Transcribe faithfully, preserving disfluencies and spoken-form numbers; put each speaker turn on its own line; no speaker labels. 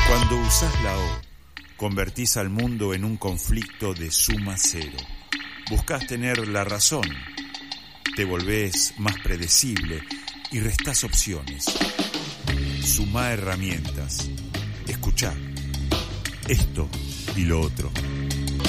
Cuando usás la O, convertís al mundo en un conflicto de suma cero. Buscás tener la razón, te volvés más predecible y restás opciones. Sumá herramientas, escuchá esto y lo otro.